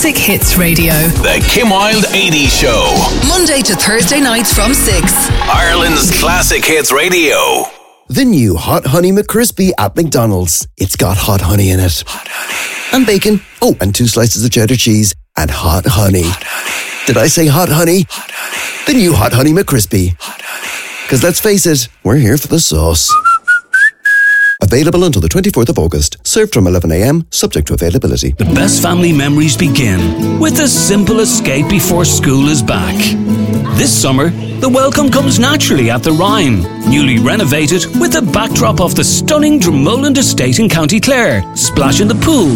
Classic Hits Radio. The Kim Wilde 80s Show. Monday to Thursday nights from 6. Ireland's Classic Hits Radio. The new Hot Honey McCrispy at McDonald's. It's got hot honey in it. Hot honey. And bacon. Oh, and 2 slices of cheddar cheese. And hot honey. Hot honey. Did I say hot honey? Hot honey. The new Hot Honey McCrispy. Hot honey. Because let's face it, we're here for the sauce. Available until the 24th of August. Served from 11 a.m, subject to availability. The best family memories begin with a simple escape before school is back. This summer, the welcome comes naturally at the Rhine, newly renovated with the backdrop of the stunning Dromoland estate in County Clare. Splash in the pool.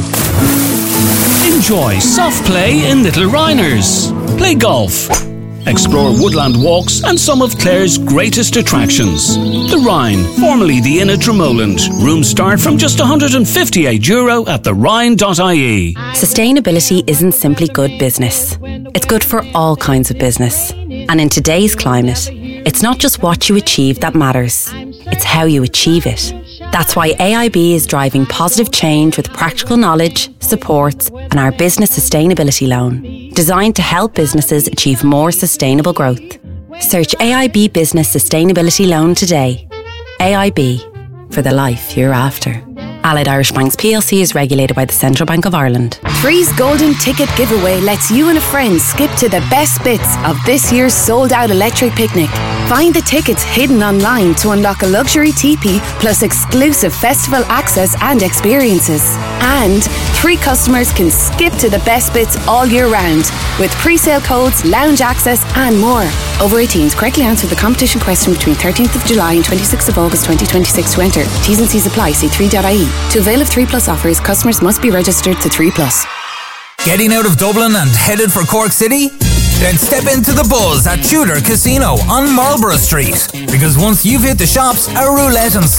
Enjoy soft play in Little Rhiners. Play golf. Explore woodland walks and some of Clare's greatest attractions. The Rhine, formerly the Inn at Dromoland. Rooms start from just €158 at therhine.ie. Sustainability isn't simply good business. It's good for all kinds of business. And in today's climate, it's not just what you achieve that matters. It's how you achieve it. That's why AIB is driving positive change with practical knowledge, supports, and our business sustainability loan, designed to help businesses achieve more sustainable growth. Search AIB Business Sustainability Loan today. AIB, for the life you're after. Allied Irish Banks plc is regulated by the Central Bank of Ireland. Three's Golden Ticket Giveaway lets you and a friend skip to the best bits of this year's sold-out electric picnic. Find the tickets hidden online to unlock a luxury teepee plus exclusive festival access and experiences. And 3 customers can skip to the best bits all year round with pre-sale codes, lounge access and more. Over 18s, correctly answer the competition question between 13th of July and 26th of August 2026 to enter. T's and C's apply. See 3.ie. To avail of 3 Plus offers, customers must be registered to 3 Plus. Getting out of Dublin and headed for Cork City? Then step into the buzz at Tudor Casino on Marlborough Street. Because once you've hit the shops, a roulette and